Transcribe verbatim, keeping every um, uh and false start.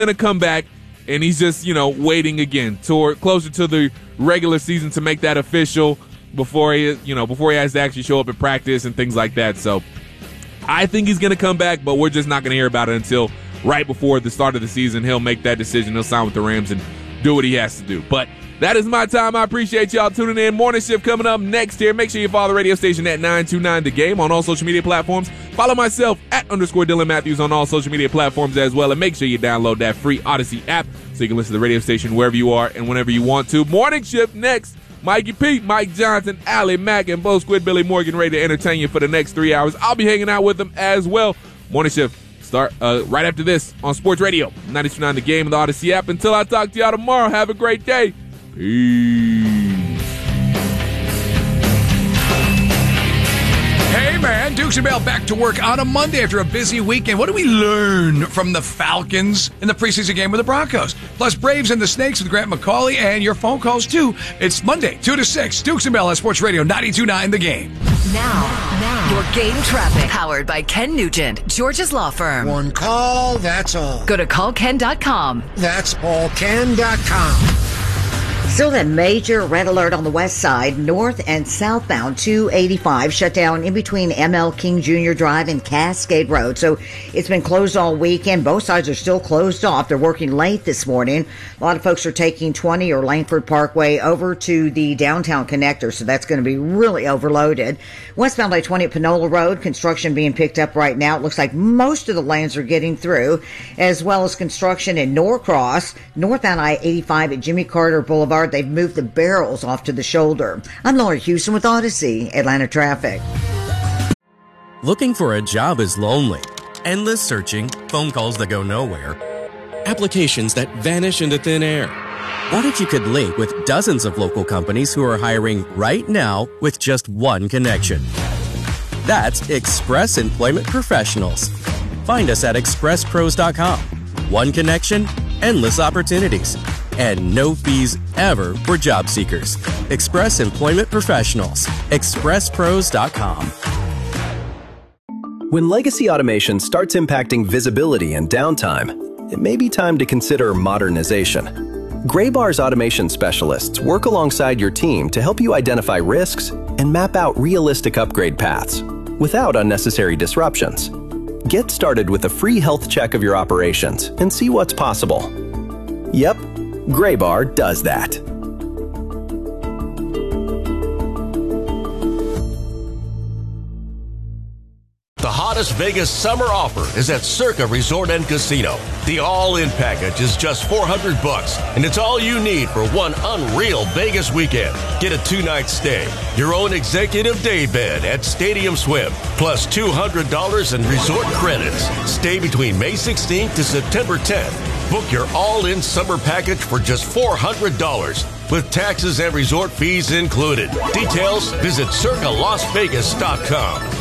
to come back, and he's just, you know, waiting again toward closer to the regular season to make that official before he, you know, before he has to actually show up at practice and things like that. So I think he's going to come back, but we're just not going to hear about it until right before the start of the season. He'll make that decision. He'll sign with the Rams and do what he has to do. But that is my time. I appreciate y'all tuning in. Morning Shift coming up next here. Make sure you follow the radio station at nine two nine The Game on all social media platforms. Follow myself at underscore Dylan Matthews on all social media platforms as well. And make sure you download that free Odyssey app so you can listen to the radio station wherever you are and whenever you want to. Morning Shift next. Mikey Pete, Mike Johnson, Allie Mack, and Bo Squid, Billy Morgan ready to entertain you for the next three hours. I'll be hanging out with them as well. Morning Shift start uh, right after this on Sports Radio ninety-two point nine The Game and the Odyssey app. Until I talk to y'all tomorrow, have a great day. Peace. Hey, man, Dukes and Bell back to work on a Monday after a busy weekend. What do we learn from the Falcons in the preseason game with the Broncos? Plus, Braves and the Snakes with Grant McCauley and your phone calls, too. It's Monday, two to six. Dukes and Bell on Sports Radio ninety-two point nine The Game. Now, now, your game traffic. Powered by Ken Nugent, George's Law Firm. One call, that's all. Go to call ken dot com. That's all ken dot com. Still that major red alert on the west side, north and southbound two eighty-five, shut down in between M L King Junior Drive and Cascade Road. So it's been closed all weekend. Both sides are still closed off. They're working late this morning. A lot of folks are taking twenty or Langford Parkway over to the downtown connector, so that's going to be really overloaded. Westbound I twenty at Panola Road, construction being picked up right now. It looks like most of the lanes are getting through, as well as construction in Norcross, northbound I eighty-five at Jimmy Carter Boulevard. They've moved the barrels off to the shoulder. I'm Laura Houston with Odyssey, Atlanta Traffic. Looking for a job is lonely. Endless searching, phone calls that go nowhere, applications that vanish into thin air. What if you could link with dozens of local companies who are hiring right now with just one connection? That's Express Employment Professionals. Find us at express pros dot com. One connection, endless opportunities, and no fees ever for job seekers. Express Employment Professionals. express pros dot com. When legacy automation starts impacting visibility and downtime, it may be time to consider modernization. Graybar's automation specialists work alongside your team to help you identify risks and map out realistic upgrade paths without unnecessary disruptions. Get started with a free health check of your operations and see what's possible. Yep, Graybar does that. The hottest Vegas summer offer is at Circa Resort and Casino. The all-in package is just four hundred bucks, and it's all you need for one unreal Vegas weekend. Get a two-night stay, your own executive day bed at Stadium Swim, plus two hundred dollars in resort credits. Stay between May sixteenth to September tenth. Book your all-in summer package for just four hundred dollars, with taxes and resort fees included. Details, visit circa las vegas dot com.